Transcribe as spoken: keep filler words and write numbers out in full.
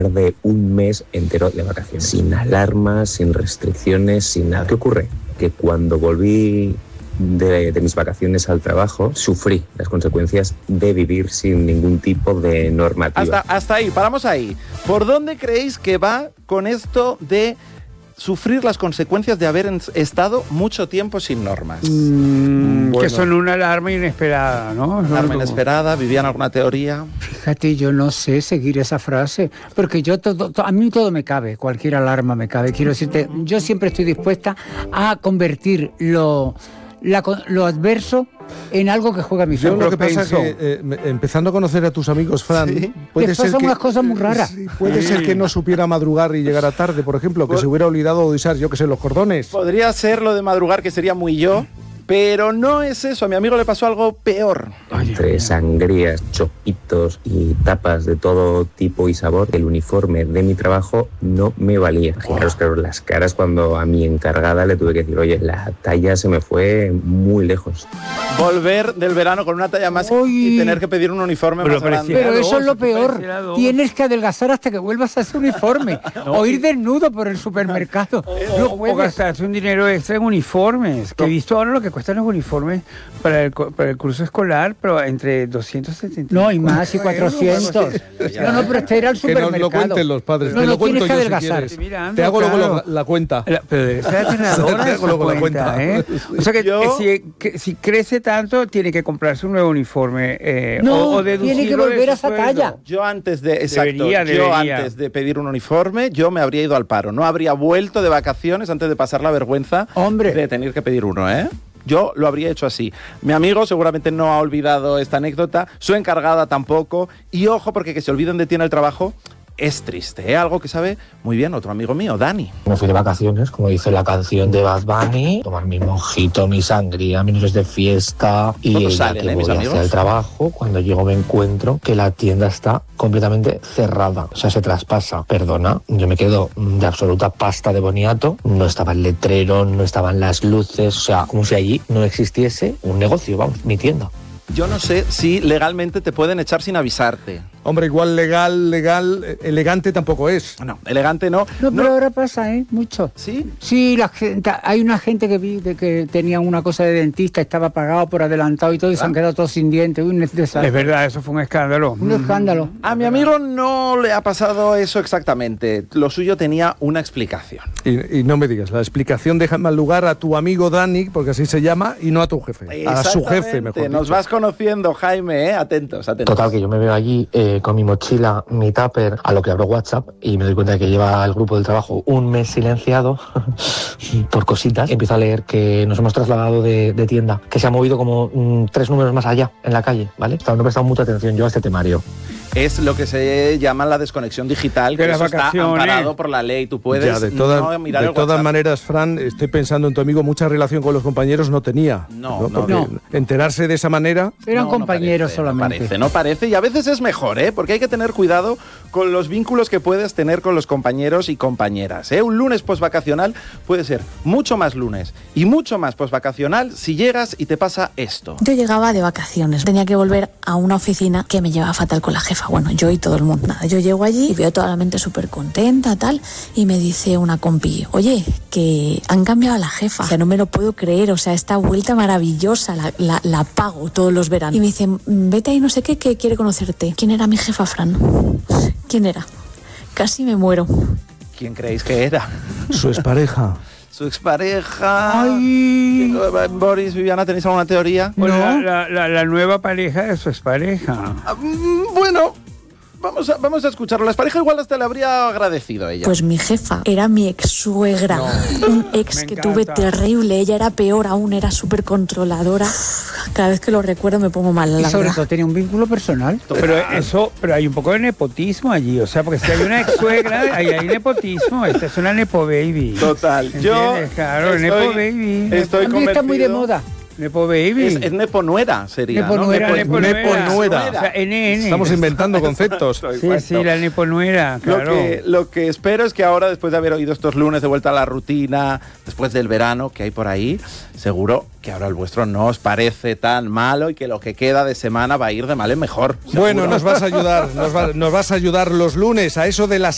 de un mes entero de vacaciones, sin alarmas, sin restricciones, sin nada. ¿Qué ocurre? Que cuando volví de, de mis vacaciones al trabajo, sufrí las consecuencias de vivir sin ningún tipo de normativa. Hasta, hasta ahí, paramos ahí. ¿Por dónde creéis que va con esto de sufrir las consecuencias de haber estado mucho tiempo sin normas? Mm, bueno. Que son una alarma inesperada, ¿no? Una alarma inesperada, ¿vivían alguna teoría? Fíjate, yo no sé seguir esa frase, porque yo todo, to, a mí todo me cabe, cualquier alarma me cabe. Quiero decirte, yo siempre estoy dispuesta a convertir lo, la, lo adverso en algo que juega a mi favor. Yo lo que pasa es que, eh, empezando a conocer a tus amigos, Fran, ¿sí? puede Les ser pasan que, unas cosas muy raras. Sí, puede sí. ser que no supiera madrugar y llegara tarde, por ejemplo, que se hubiera olvidado de usar, yo que sé, los cordones. Podría ser lo de madrugar, que sería muy yo, pero no es eso. A mi amigo le pasó algo peor. Entre sangrías, chopitos y tapas de todo tipo y sabor, el uniforme de mi trabajo no me valía. Imaginaros, claro, las caras cuando a mi encargada le tuve que decir, oye, la talla se me fue muy lejos. Volver del verano con una talla más Uy. y tener que pedir un uniforme pero más grande. Pero eso es lo peor. Tienes que adelgazar hasta que vuelvas a ese uniforme. no. O ir desnudo por el supermercado. O, no o gastarse un dinero extra en uniformes. Que he visto ahora lo que cuestan los uniformes para el, para el curso escolar, pero entre doscientos setenta. No, y más, y cuatrocientos. No, no, pero este era el supermercado. Que nos lo cuenten los padres. No, te no, lo cuento tienes que yo adelgazar. si quieres. Te hago claro. luego la, la cuenta. La, pero debe ser aterradora Te hago luego cuenta, la cuenta. ¿eh? O sea que, yo... que, si, que si crece tanto, tiene que comprarse un nuevo uniforme. Eh, no, o, o tiene que volver a esa talla. Yo antes de, exacto, debería, yo debería. antes de pedir un uniforme, yo me habría ido al paro. No habría vuelto de vacaciones antes de pasar la vergüenza Hombre. de tener que pedir uno, ¿eh? Yo lo habría hecho así. Mi amigo seguramente no ha olvidado esta anécdota, su encargada tampoco, y ojo porque que se olviden de ti en el trabajo es triste, ¿eh? Algo que sabe muy bien otro amigo mío, Dani. Me fui de vacaciones, como dice la canción de Bad Bunny, tomar mi mojito, mi sangría, mis noches de fiesta, y Todos ya salen, que ¿eh, voy mis amigos? hacia el trabajo, cuando llego me encuentro que la tienda está completamente cerrada, o sea, se traspasa. Perdona, yo me quedo de absoluta pasta de boniato, no estaba el letrero, no estaban las luces, o sea, como si allí no existiese un negocio, vamos, mi tienda. Yo no sé si legalmente te pueden echar sin avisarte. Hombre, igual legal, legal, elegante tampoco es. No, elegante no. No, pero no. ahora pasa, ¿eh? Mucho. ¿Sí? Sí, la gente, hay una gente que vi de que tenía una cosa de dentista, estaba pagado por adelantado y todo, y se han quedado todos sin dientes. Uy, es verdad, eso fue un escándalo. Un escándalo. A mi amigo no le ha pasado eso exactamente. Lo suyo tenía una explicación. Y, y no me digas, la explicación deja en mal lugar a tu amigo Dani, porque así se llama, y no a tu jefe. A su jefe, mejor dicho. Nos vas conociendo, Jaime, ¿eh? Atentos, atentos. Total, que yo me veo allí eh, con mi mochila, mi tupper, a lo que abro WhatsApp y me doy cuenta de que lleva el grupo del trabajo un mes silenciado por cositas. Empiezo a leer que nos hemos trasladado de, de tienda, que se ha movido como mmm, tres números más allá, en la calle, ¿vale? No he prestado mucha atención yo a este temario. Es lo que se llama la desconexión digital, que eso está amparado por la ley. Tú puedes ya, de todas, no mirar de el todas WhatsApp. maneras, Fran, estoy pensando en tu amigo, mucha relación con los compañeros no tenía. No, no, no, porque no. enterarse de esa manera... Eran no, compañeros no parece, solamente. No parece, no parece, y a veces es mejor, ¿eh? Porque hay que tener cuidado con los vínculos que puedes tener con los compañeros y compañeras, ¿eh? Un lunes postvacacional puede ser mucho más lunes y mucho más postvacacional si llegas y te pasa esto. Yo llegaba de vacaciones, tenía que volver a una oficina que me llevaba fatal con la jefa, bueno, yo y todo el mundo. Nada, yo llego allí y veo toda la mente súper contenta, tal, y me dice una compi, oye, que han cambiado a la jefa, o sea, no me lo puedo creer, o sea, esta vuelta maravillosa, la, la, la pago todos los veranos. Y me dice, vete ahí no sé qué, que quiere conocerte. ¿Quién era mi jefa, Fran? ¿Quién era? Casi me muero. ¿Quién creéis que era? Su expareja. Su expareja. Ay. Boris, Viviana, ¿tenéis alguna teoría? Bueno, no. la, la, la nueva pareja de su expareja. Um, bueno... Vamos a, vamos a escucharlo. La pareja igual hasta le habría agradecido a ella. Pues mi jefa era mi ex suegra. No. Un ex que tuve terrible. Ella era peor aún, era súper controladora. Cada vez que lo recuerdo me pongo mal, la y sobre verdad. todo tenía un vínculo personal. Pero eso, pero hay un poco de nepotismo allí. O sea, porque si hay una ex suegra, ahí hay nepotismo. Esta es una nepo baby. Total. ¿Entiendes? Yo claro, estoy, nepo baby. Estoy También está muy de moda. Nepo baby. Es, es nepo nuera, sería. Nepo ¿no? nuera, nepo, nepo, nepo nuera. nuera. O sea, N N. Estamos inventando conceptos. Sí, sí, la nepo nuera, claro. Lo que, lo que espero es que ahora, después de haber oído estos lunes de vuelta a la rutina, después del verano que hay por ahí, seguro que ahora el vuestro no os parece tan malo y que lo que queda de semana va a ir de mal en mejor. Bueno, seguro. nos vas a ayudar, nos, va, nos vas a ayudar los lunes a eso de las